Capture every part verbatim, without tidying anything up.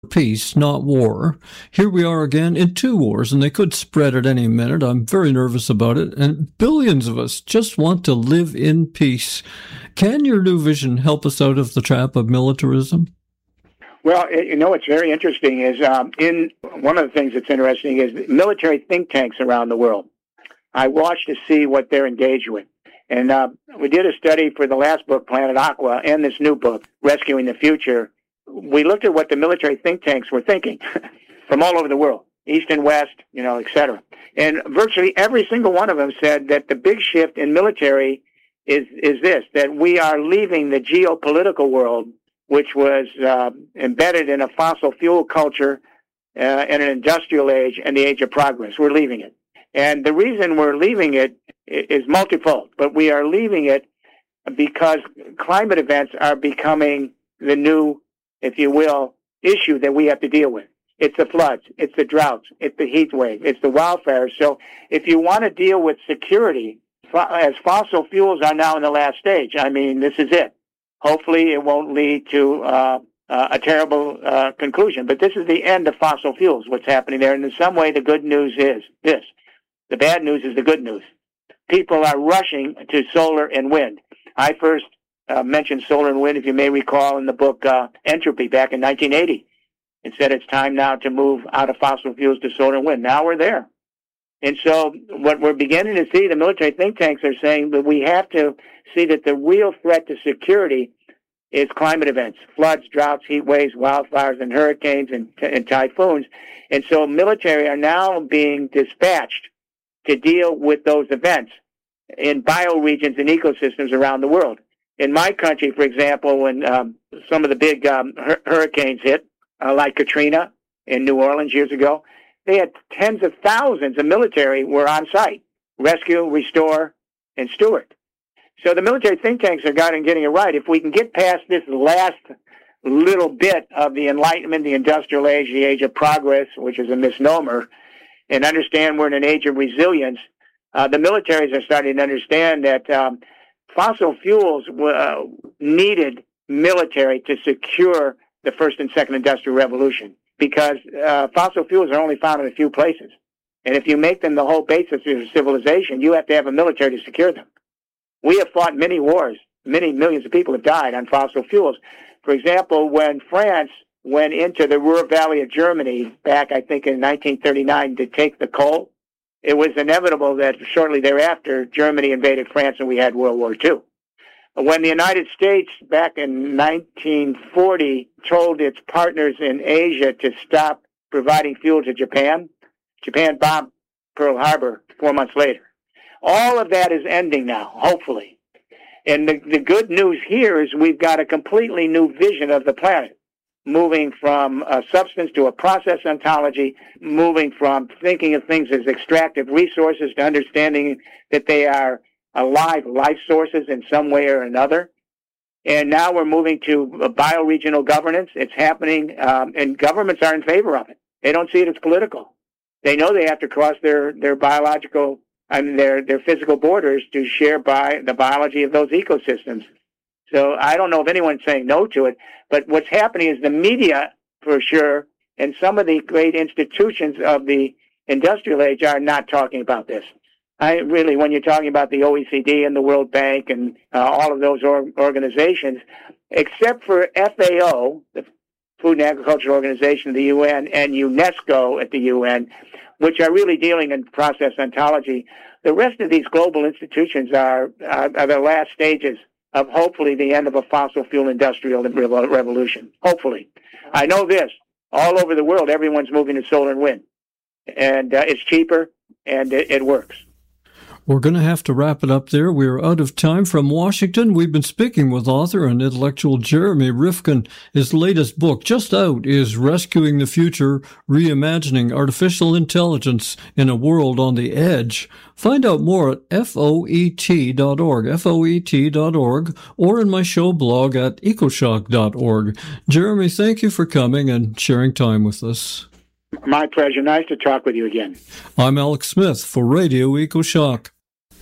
peace, not war. Here we are again in two wars, and they could spread at any minute. I'm very nervous about it, and billions of us just want to live in peace. Can your new vision help us out of the trap of militarism? Well, you know, what's very interesting is um, in one of the things that's interesting is military think tanks around the world. I watched to see what they're engaged with. And uh, we did a study for the last book, Planet Aqua, and this new book, Rescuing the Future. We looked at what the military think tanks were thinking from all over the world, East and West, you know, et cetera. And virtually every single one of them said that the big shift in military is, is this, that we are leaving the geopolitical world, which was uh, embedded in a fossil fuel culture uh, and an industrial age and the age of progress. We're leaving it. And the reason we're leaving it is multifold, but we are leaving it because climate events are becoming the new, if you will, issue that we have to deal with. It's the floods, it's the droughts, it's the heat wave, it's the wildfires. So if you want to deal with security, as fossil fuels are now in the last stage, I mean, this is it. Hopefully it won't lead to uh, uh, a terrible uh, conclusion, but this is the end of fossil fuels, what's happening there. And in some way, the good news is this. The bad news is the good news. People are rushing to solar and wind. I first uh, mentioned solar and wind, if you may recall, in the book uh, Entropy back in nineteen eighty. It said it's time now to move out of fossil fuels to solar and wind. Now we're there. And so what we're beginning to see, the military think tanks are saying that we have to see that the real threat to security is climate events, floods, droughts, heat waves, wildfires, and hurricanes and, and typhoons. And so military are now being dispatched to deal with those events in bioregions and ecosystems around the world. In my country, for example, when um, some of the big um, hur- hurricanes hit, uh, like Katrina in New Orleans years ago, they had tens of thousands of military were on site, rescue, restore, and steward. So the military think tanks are getting it right. If we can get past this last little bit of the Enlightenment, the industrial age, the age of progress, which is a misnomer, and understand we're in an age of resilience, uh, the militaries are starting to understand that um, fossil fuels uh, needed military to secure the first and second industrial revolution, because uh, fossil fuels are only found in a few places. And if you make them the whole basis of civilization, you have to have a military to secure them. We have fought many wars. Many millions of people have died on fossil fuels. For example, when France went into the Ruhr Valley of Germany back, I think, in nineteen thirty-nine to take the coal, it was inevitable that shortly thereafter, Germany invaded France and we had World War Two. When the United States, back in nineteen forty, told its partners in Asia to stop providing fuel to Japan, Japan bombed Pearl Harbor four months later. All of that is ending now, hopefully. And the, the good news here is we've got a completely new vision of the planet, moving from a substance to a process ontology, moving from thinking of things as extractive resources to understanding that they are alive life sources in some way or another. And now we're moving to bioregional governance. It's happening, um, and governments are in favor of it. They don't see it as political. They know they have to cross their, their biological, I mean, their, their physical borders to share by the biology of those ecosystems. So I don't know if anyone's saying no to it, but what's happening is the media, for sure, and some of the great institutions of the industrial age are not talking about this. I really, when you're talking about the O E C D and the World Bank and uh, all of those or- organizations, except for F A O, the Food and Agriculture Organization of the U N, and UNESCO at the U N, which are really dealing in process ontology, the rest of these global institutions are, are, are the last stages of hopefully the end of a fossil fuel industrial revolution. Hopefully. I know this. All over the world, everyone's moving to solar and wind. And uh, it's cheaper, and it, it works. We're going to have to wrap it up there. We're out of time. From Washington, we've been speaking with author and intellectual Jeremy Rifkin. His latest book, just out, is Rescuing the Future, Reimagining Artificial Intelligence in a World on the Edge. Find out more at F O E T dot org, F O E T dot org, or in my show blog at ecoshock dot org. Jeremy, thank you for coming and sharing time with us. My pleasure. Nice to talk with you again. I'm Alex Smith for Radio EcoShock.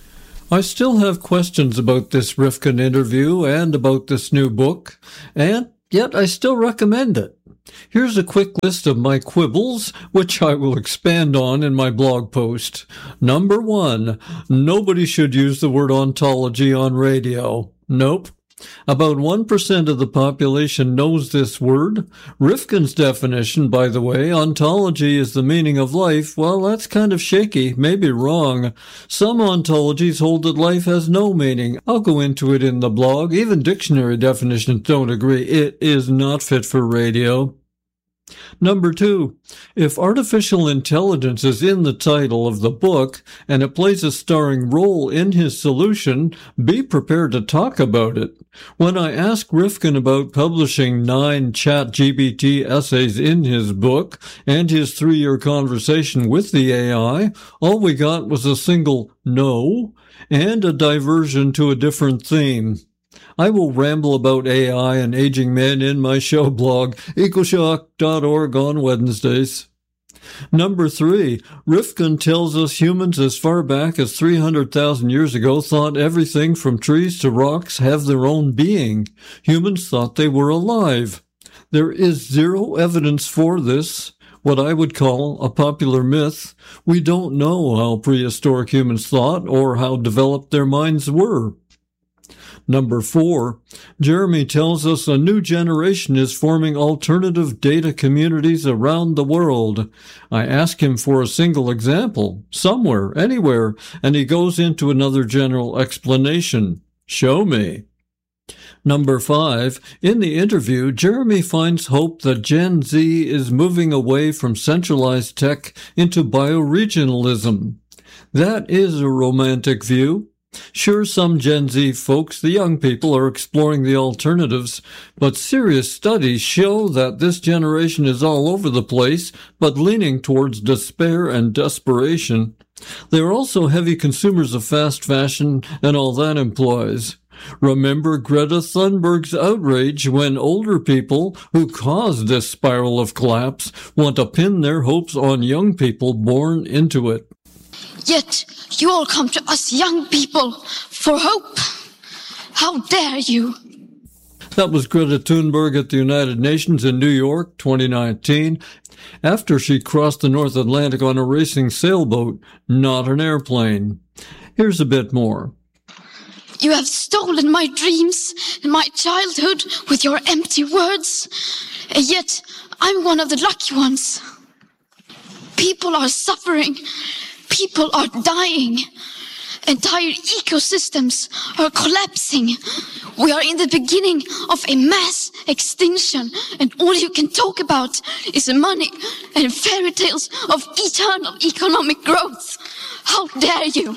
I still have questions about this Rifkin interview and about this new book, and yet I still recommend it. Here's a quick list of my quibbles, which I will expand on in my blog post. Number one, nobody should use the word ontology on radio. Nope. About one percent of the population knows this word. Rifkin's definition, by the way, ontology is the meaning of life. Well, that's kind of shaky, maybe wrong. Some ontologies hold that life has no meaning. I'll go into it in the blog. Even dictionary definitions don't agree. It is not fit for radio. Number two, if artificial intelligence is in the title of the book and it plays a starring role in his solution, be prepared to talk about it. When I asked Rifkin about publishing nine ChatGPT essays in his book and his three-year conversation with the A I, all we got was a single no and a diversion to a different theme. I will ramble about A I and aging men in my show blog, ecoshock dot org, on Wednesdays. Number three, Rifkin tells us humans as far back as three hundred thousand years ago thought everything from trees to rocks have their own being. Humans thought they were alive. There is zero evidence for this, what I would call a popular myth. We don't know how prehistoric humans thought or how developed their minds were. Number four, Jeremy tells us a new generation is forming alternative data communities around the world. I ask him for a single example, somewhere, anywhere, and he goes into another general explanation. Show me. Number five, in the interview, Jeremy finds hope that Gen Z is moving away from centralized tech into bioregionalism. That is a romantic view. Sure, some Gen Z folks, the young people, are exploring the alternatives, but serious studies show that this generation is all over the place, but leaning towards despair and desperation. They are also heavy consumers of fast fashion and all that implies. Remember Greta Thunberg's outrage when older people who caused this spiral of collapse want to pin their hopes on young people born into it. Yet you all come to us young people for hope. How dare you? That was Greta Thunberg at the United Nations in New York, twenty nineteen, after she crossed the North Atlantic on a racing sailboat, not an airplane. Here's a bit more. You have stolen my dreams and my childhood with your empty words, and yet I'm one of the lucky ones. People are suffering. People are dying. Entire ecosystems are collapsing. We are in the beginning of a mass extinction, and all you can talk about is money and fairy tales of eternal economic growth. How dare you?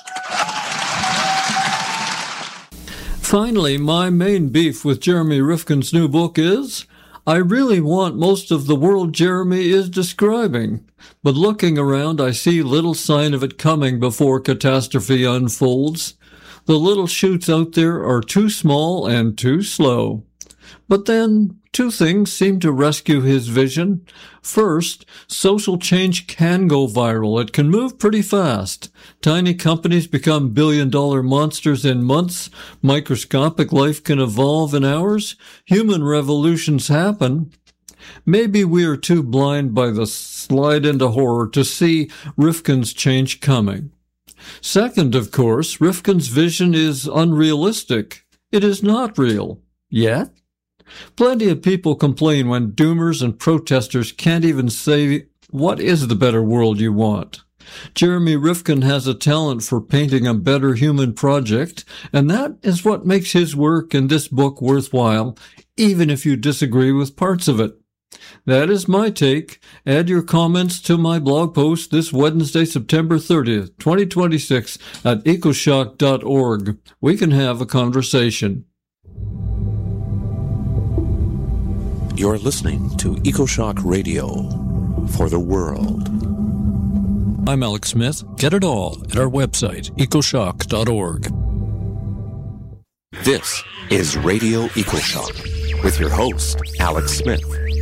Finally, my main beef with Jeremy Rifkin's new book is, I really want most of the world Jeremy is describing, but looking around I see little sign of it coming before catastrophe unfolds. The little shoots out there are too small and too slow. But then, two things seem to rescue his vision. First, social change can go viral. It can move pretty fast. Tiny companies become billion-dollar monsters in months. Microscopic life can evolve in hours. Human revolutions happen. Maybe we are too blind by the slide into horror to see Rifkin's change coming. Second, of course, Rifkin's vision is unrealistic. It is not real. Yet? Plenty of people complain when doomers and protesters can't even say, what is the better world you want? Jeremy Rifkin has a talent for painting a better human project, and that is what makes his work in this book worthwhile, even if you disagree with parts of it. That is my take. Add your comments to my blog post this Wednesday, September thirtieth, twenty twenty-six at ecoshock dot org. We can have a conversation. You're listening to EcoShock Radio for the world. I'm Alex Smith. Get it all at our website, ecoshock dot org. This is Radio EcoShock with your host, Alex Smith.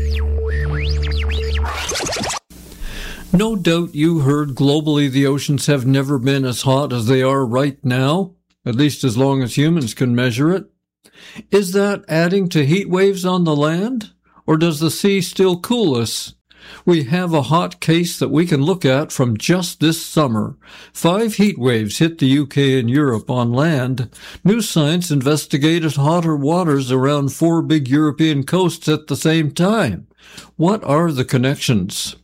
No doubt you heard globally the oceans have never been as hot as they are right now, at least as long as humans can measure it. Is that adding to heat waves on the land? or does the sea still cool us? We have a hot case that we can look at from just this summer. Five heat waves hit the U K and Europe on land. New science investigated hotter waters around four big European coasts at the same time. What are the connections?